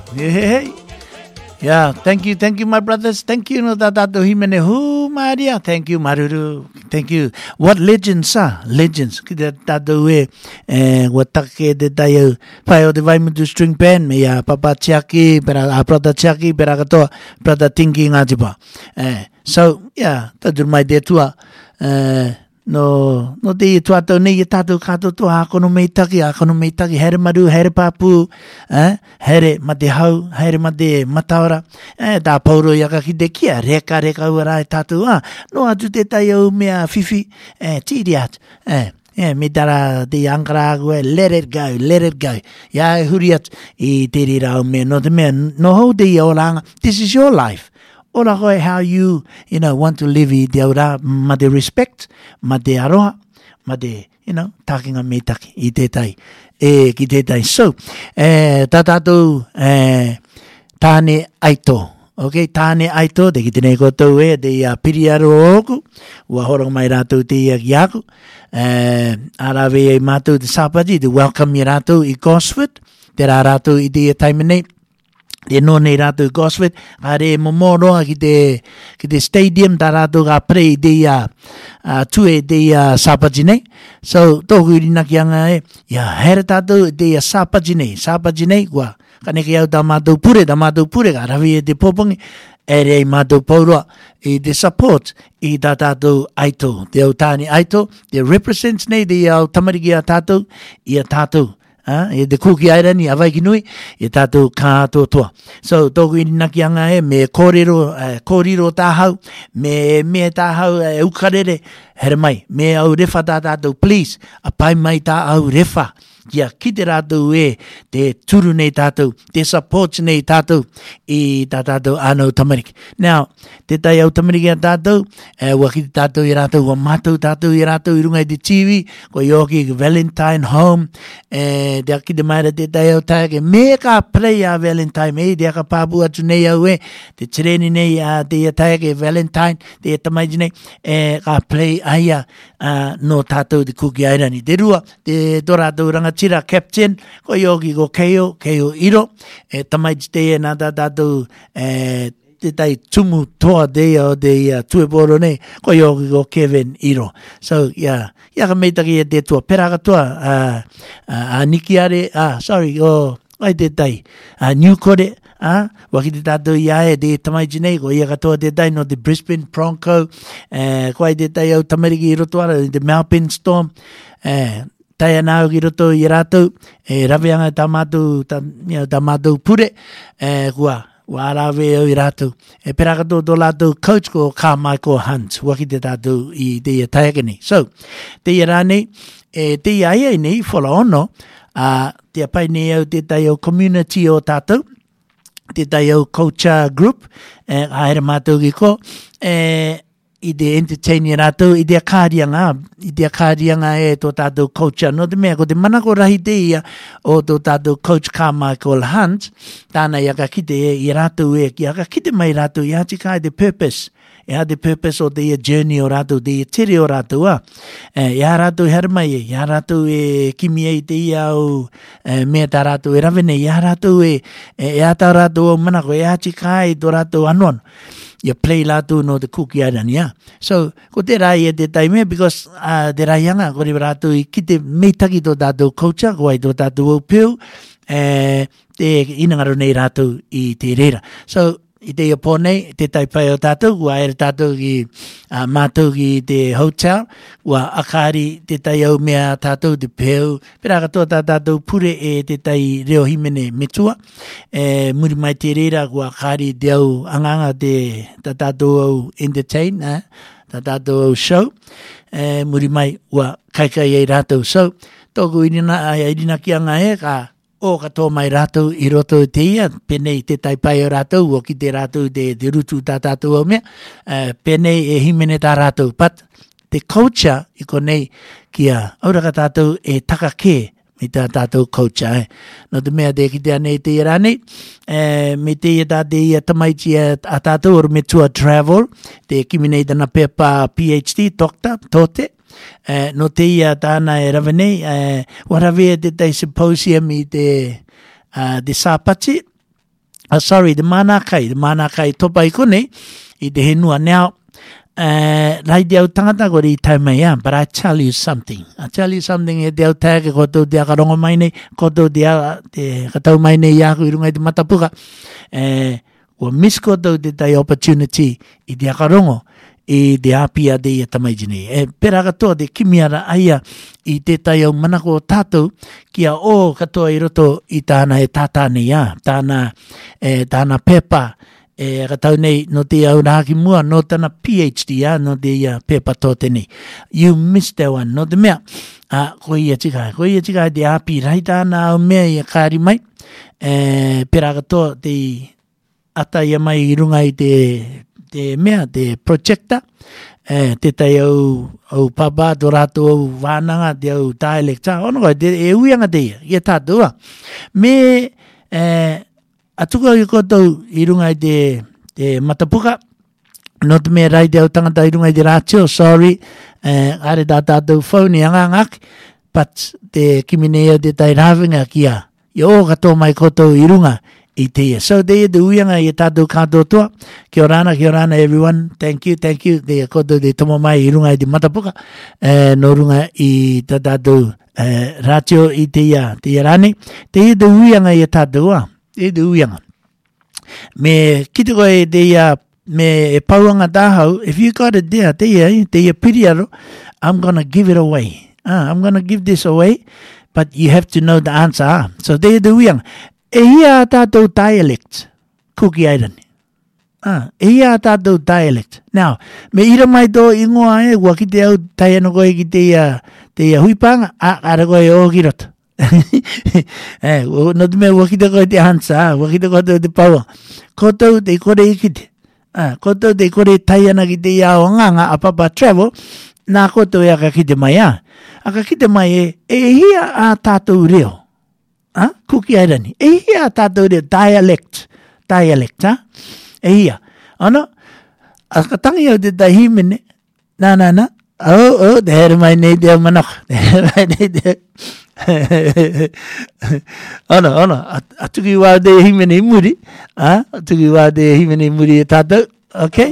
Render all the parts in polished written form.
Hey. Yeah, thank you, my brothers. Thank you, no tatato himene hu Maria. Thank you, Maruru. Thank you. What legends are legends? Kita tato watake de tayo payo de vai mutu string band me ya papa chiaki pera brother chiaki pera kato brother thinking ajiba. So yeah, tato mai de tua. No te tua tau nei tato kato to akono meitaki here maru here papu here mate hau here mate mataora ta pauro yaka ki de kia reka ura tato no atu te tai au mea fifi tiriat me tara te ankara let it go ya huriat I te rira me no te me no ho te oranga. This is your life. Ora koe how you want to live I te aura ma te respect, ma te aroha, ma te, takinga me taki I te tai, ki te tai. So, tātou tāne aito, okay, tāne aito, te ki te nei koutou te piriaro oku, ua horong mai rātou te ia ki aku, arawe e mātou te sāpati, te welcome i rātou I Gosford, te rā rātou I te ia taimenei, te no nei rātou Gosford, are momoroa ki te stadium, tā rātou ka prei te tue te sāpati nei. So, tōku irina ki anga here tātou te sāpati nei, kua, kaneke au tā mātou pure, ka rawi e te popongi, ere I mātou paurua, I te support, I tā tātou aito, te au tāni aito, te represents nei, te au tamariki a tātou, I a tātou. E te kuki airani a vai ki nui, e tātou kātoa toa. So, tōku I naki anga me kōriro tāhau, me tāhau ukarere, here mai, me au refa tātou, please, a pai mai tā au refa. Kia ki te rātou te turu nei tātou, te support nei tātou, I tā tātou anau tamariki. Now, te tai au tamariki a tātou, waki te tātou I rātou, wa mātou tātou I rātou I runga I te TV, ko ioki Valentine Home, te aki te maira te tai au taike, me ka play a Valentine, te aka pāpu atu nei au te tireni nei te taike Valentine, te tamaiji nei, ka play aia no tātou te kuki airani. Te rua, te tō rātou rangatira captain, ko ioki ko Keo Iro, tamaiji te nā tātou te tai tumu toa dea o te tueporo nei, ko ioki ko Kevin Iro. So, yeah, ka meitaki te tua, peraka tua, Niki are, ai te tai, New Kore, waki te tātou iae te tamaiji nei, ko ia katoa te tai no te Brisbane Bronco, ko ai te tai au tamariki I roto ara, te Melbourne Storm, tai anau ki roto I rātou, raweanga tā mātou pure, kua rawe au I rātou. Perakato tō lātou coach ko Carmichael Hunt, waki te tātou I te ia taikani. So, te ia rānei, te ia ia nei, whala ono, te apai nei au te tai au community o tātou, te tai au culture group, haere mātou ki ko, I te entertaini rātou, I te akārianga tō tātou culture. No te mea, ko te manako rahi te ia o tō tātou coach Carmichael Hunt, tāna I aka kite I rātou ki aka kite mai rātou, I hati kai te purpose. Ia te purpose o te ia journey o rātou, te ia tere o rātou ia rātou hermai ia rātou kimi I te ia o mea tā rātou rawene, ia rātou ia tā rātou o manako, ia hati kai tō rātou anuan. Ia play lātou no te kuki airani, So, ko te rai te taimea, because te rai anga, ko re rātou I kite meitaki tō tātou culture, ko ai tō tātou au piu, te inangaro nei rātou I te reira. So, I te iapō nei, te taipai o tātou, ua ere tātou ki mātou ki te hotel, ua akari te tai au mea tātou te pēu, pera katoa tātou pure te tai reo himene metua, muri mai te reira, ua akari te au anganga te tātou au entertain, tātou au show, muri mai ua kaikai ei rātou. So, tōku irina ki anga ka, o katoa mai rātou I roto te ia, penei te taipai o rātou, o ki te rātou te rutu tā tātou au mea, penei himene tā rātou, but te culture I konei kia auraka tātou takake me tā tātou culture. No te mea te ki te anei te ia rānei, me te ia tā te ia tamaiti a tātou or me tua travel, te kiminei tana pepa PhD, doctor, tote, no te ia tāna rawenei, warawea te tai symposium I te sāpati, sorry, the manakai topai kone, I te henua. Now, lai te au tangata ko ri tai mai but I tell you something. E te au tae ke kotou te akarongo mai nei, kotou te katau mai nei aku I runga I te matapuka. Ua miss kotou te tai opportunity I te akarongo I te apia te ia tamaiti nei. Pera katoa te kimiara aia I te tai au manako o tātou kia o katoa I roto I tāna tātā nei tāna pepa. Katau nei no te au rāki mua no tana PhD no te ia pepa tō tēnei. You missed that one. No te mea, ko ia tikai te api rai tāna au mea ia kāri mai. Pera katoa te ata ia mai I runga I te mea, te projector. Te tai au papa tō rātou au wānanga te au dialecta. Ono koe, e uianga te ia tātou a. Me, atuka I kotou I runga I te matapuka. No te mea rai te au tangata I runga I te rātio, sorry. Are tā tātou phone I angangak. But te kiminea te tai rāwinga kia. I o katoa mai kotou I runga I te ia. So te uianga I tātou kātou toa. Kia orana everyone. Thank you. Te kotou te tomo mai I runga I te matapuka. No runga I tātou rātio I te ia rāne. Te uianga I tātou a. Te uianga. Me kite koe te ia me e pauanga tāhau. If you got it there, te ia piriaro, I'm going to give it away. I'm going to give this away. But you have to know the answer. So te uianga. E hia tātou dialect. Kuki airani. E hia tātou dialect. Now, me ira mai tō ingoa ua ki te au tai ano koe ki te ia huipanga. Ara koe o kirota. No te mea wakita koe te hansa, wakita koe te paua. Kotou te kore ikite. Kotou te kore tai ana ki te iao nganga a papa travel, nā kotou e aka kite mai a. Aka kite mai e hia a tātou reo. Kuki airani. E hia a tātou reo, dialect, e hia. Ano, aka tangi au te tai himene, nā. Te here mai nei te au manaka. Te here mai nei te Ono, atuki wā te himene muri. Atuki wā te himene muri e tātou. Okay?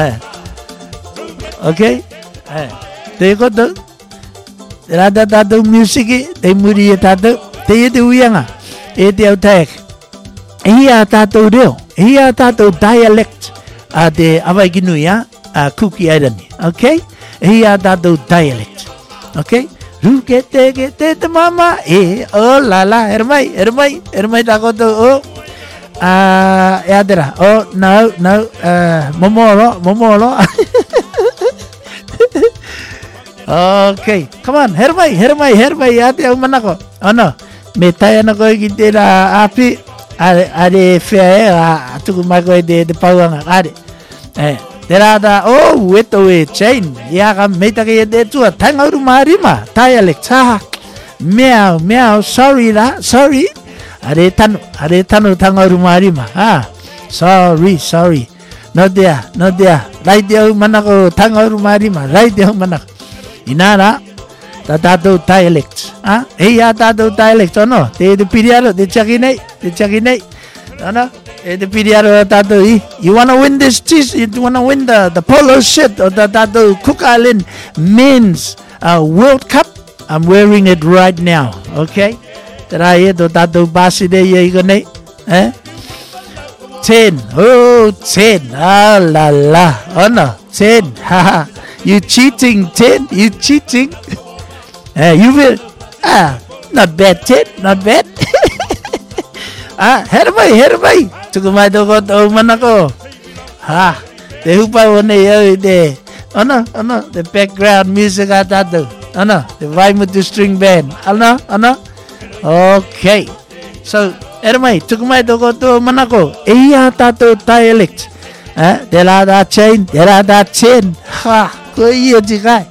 Okay? Te koto. Te rāta tātou musiki, te muri e tātou. Te uianga. E te au taek. E hia tātou reo. E hia tātou dialect. Te awai kinui, kuki airani. Okay? E hia tātou dialect. Okay? Rukete te mama oh la ermai ta koto adera no momolo okay come on hermai ate au manako ono me tai ana koe ki te ra api are fea atuku mai koe te pauanga are te rāta, weto e chain. Ia ka meitake e te tua. Tanga uru marima. Dialect. Meow. Sorry. Are tanu tanga uru marima. Sorry. No there. Rai te au manako tanga uru marima. Rai te au manako. Inara. Ta tātou dialect. Hei a tātou dialect. Ono. Te piriaro. Te chaki nei. Ono. You want to win this you want to win the polo shirt or the Cook Island men's World Cup. I'm wearing it right now. Okay? Tara to tato basi de ye igone. 10. Oh, 10. Ah la. Oh no. 10. Haha. You cheating 10? You cheating? You will not bad 10. Not bad. Hermai. Tuku mai toko tau manako. Te hupa one yau te. Ono, the background music a tātou. Ono, the Vaimutu string band. Ono. Okay. So, hermai, tuku mai toko tau manako. Ia tātou dialect. Te rātā chain. Ko ia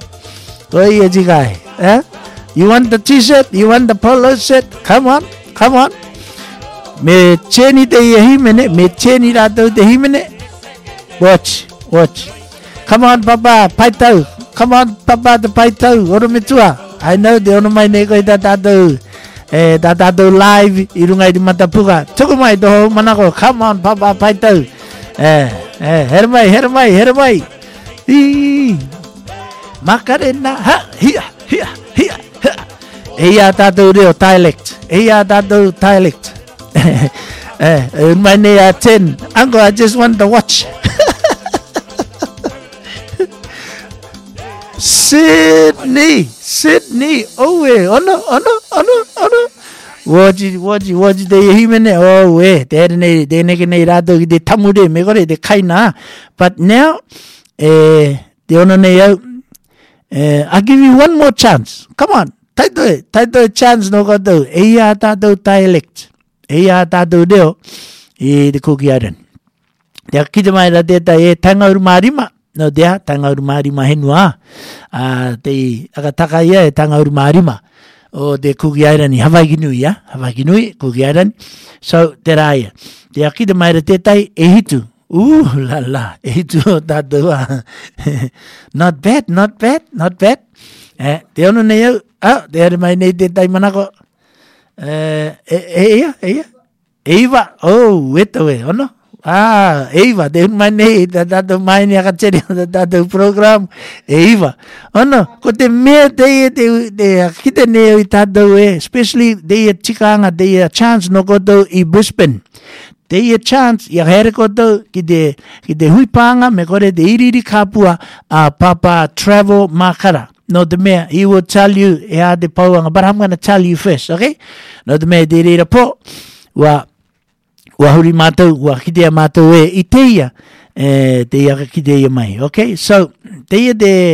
jikai. You want the t-shirt? You want the polo shirt? Come on. Me cheni te himene, me cheni rato te himene. Watch. Come on, Papa, paitau. Come on, Papa, the paitau. Oro me tua. I know the ono mai neko ita tato. Tātou live I runga I te matapuka. Tuku mai toho manako. Come on, papa, pai tau. Here mai. Makarena, ha, hia. Eia tātou reo dialect. My name are 10. Uncle, I just want to watch. Sydney. Ono. Watch the himene. Oh, they ne rado the tamude me gore the kaina. But now, the ono ne I'll give you one more chance. Come on. Taito chance no go do. Eia tātou dialect. Eia tātou reo I the kukiaren. Te kita mai ra te tanga urumarima. No dea tanga urumarima henua. Te akataka ia tanga urumarima. O te kukiaren I Hawaii Nui kukiaren. So te raya. Te kita mai ra te tai hitu. La hitu o tātou. Not bad. Te ono nei au. Te are mai nei te tai manako. Eva. Oh, weto e. Ono. Eva. Te mai nei. Tātou mai ni akateri. Tātou program. Eva. Ono. Ko te mea te kite nei I tātou e. Especially te tikanga. Te chance no koto I Brisbane. Te chance. Ia here koto ki te huipanga. Me kore te iriri kapua. Papa Travel Makara. No the mayor, he will tell you, but I'm going to tell you first, okay? No the mayor, te reira po, wa huri mātou, wa kitea mātou I teia, te ia kitea mai, okay? So, te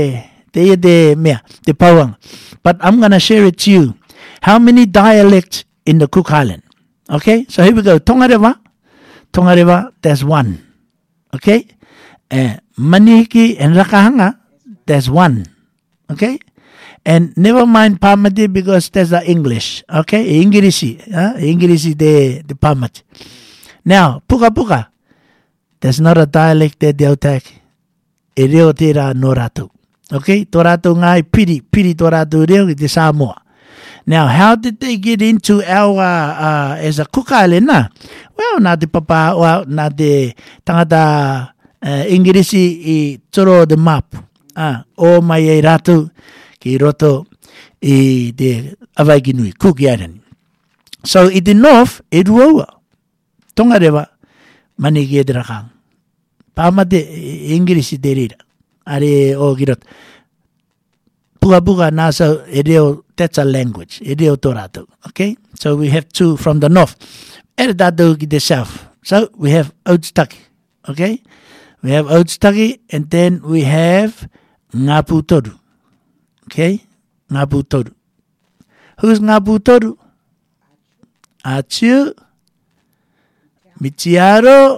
mea, te pauanga. But I'm going to share it to you. How many dialects in the Cook Island? Okay? So here we go. Tongarewa, there's one. Okay? Manihiki and Rakahanga, there's one. Okay? And never mind Pamati because there's the English. Okay? Ingirisi. Ingirisi de Pamat. Now, Puka. There's not a dialect there, the Autak. E reo te ra no ratu. Okay? Tō ratu ngai piri tō ratu reo ki te Samoa. Now, how did they get into our, as a Cook Island? Well, nā te papa, nā te tangata Ingirisi I toro the map. O mai e ratu ki roto I te Hawaii Nui, Cook Island. So I the north, e ruaua. Tongarewa, mani ki e te rakang. Pāmate Ingirisi te rira. Are o ki roto. Puka nasa e reo, that's a language. E reo tō ratu. Okay? So we have two from the north. E ratu ki te south. So we have Outstaki. Okay? We have Outstaki and then we have Ngāpu Toru. Okay? Ngāpu Toru. Who's Ngāpu Toru? Achu, Michiaro,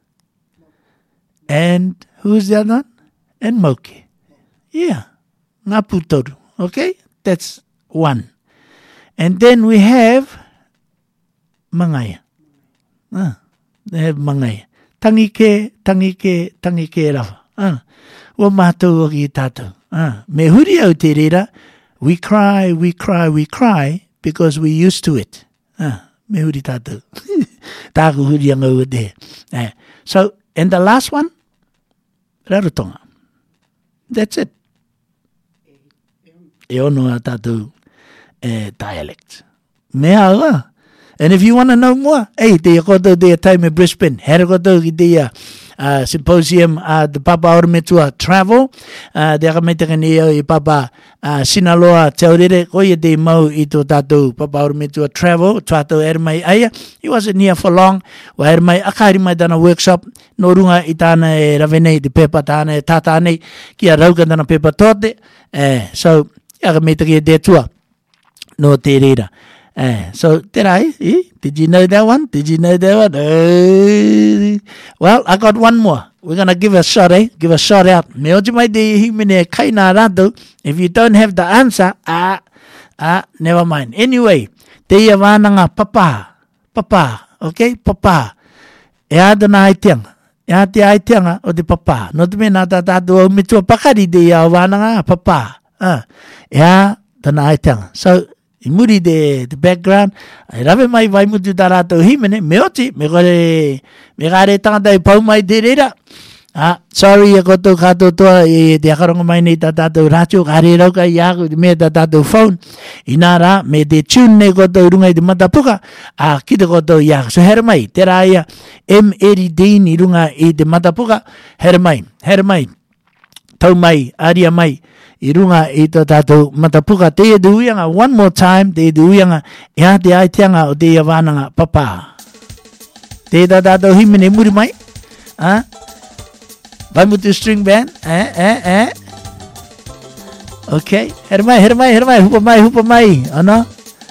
and who's the other one? And Moke. Yeah. Ngāpu Toru. Okay? That's one. And then we have Mangaya. They have Mangaya. Tangike rawa. Wa mātou o ki tātou. Me huri au te rira, we cry because we used to it. Me huri tātou. Tāku huri anga ua te. So, and the last one, Rarotonga. That's it. E ono a tātou dialect. Me aua. And if you want to know more, hey, te koto te time in Brisbane, here koto ki te symposium, the Papa Aurametua Travel, te akameitaka ni I Papa Sinaloa Teorere, ko ia te mau I tō tātou Papa Aurametua Travel, tātou mai aia. He wasn't here for long, wa mai akari mai tana workshop, no runga I tāna e rawenei, te pepa tāna e tātā nei, kia rauka tana pepa tōte, so, akameitaka te tua, no te reira. So, did I? Did you know that one? Well, I got one more. We're going to give a shot, Give a shot out. Me oji mai te himene kaina ratu. If you don't have the answer, never mind. Anyway, te ia wānanga papa. Okay? Papa. E adana aitianga. E ate aitianga o te papa. No te mena tātou au mitua pakari te ia wānanga papa. E adana aitianga. So, Muri the background. Rave mai vai mutu tarato himene. Meoti. Me gare tangata I pau mai derera. Sorry koto kato toa te akaronga mai nei tatato racho kare rauka I ako me tatato phone. Inara me te tune ne koto runga I te matapuka. Kita koto I ako. So here mai. Tera ia M80 I runga I te matapuka. Here mai. Tau mai. Aria mai. I runga I to tātou matapuka. Te duianga one more time. Te duianga ia te aitianga o te iawananga papa. Te tātou himene muri mai. Vai mutu string band. Okay. Here mai. Hupa mai. Ano.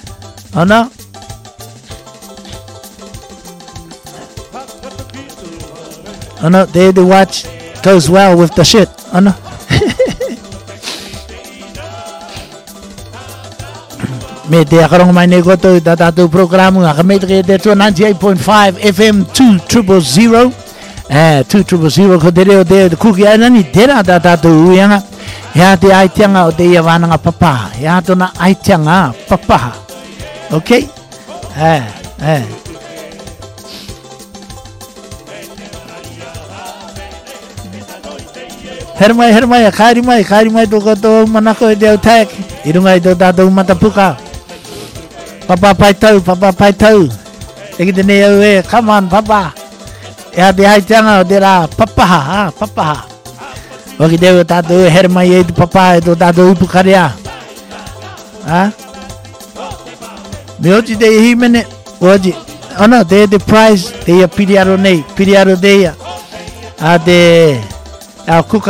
The watch goes well with the shit. Ano. Me te akarong mai nei koto I tātou programu ngā kamete ke te 98.5 FM 2000 2000 ko te reo te kuki anani tera tātou uianga hea te aitianga o te iawananga papa hea tona aitianga papa okay Here mai, kairi mai to koto manako e te au taek I runga I tō tātou matapuka Papa pai tau Eki te nei au come on papa Ea te haitanga o te rā papaha Waki teo tātou here mai e te papa e tō tātou upukarea Me oti te himene Oji Ono te prize Te ia piriaro nei Piriaro te ia A te Au kuka